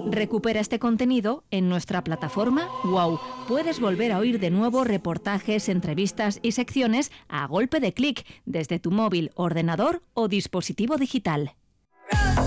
Recupera este contenido en nuestra plataforma WOW. Puedes volver a oír de nuevo reportajes, entrevistas y secciones a golpe de clic desde tu móvil, ordenador o dispositivo digital.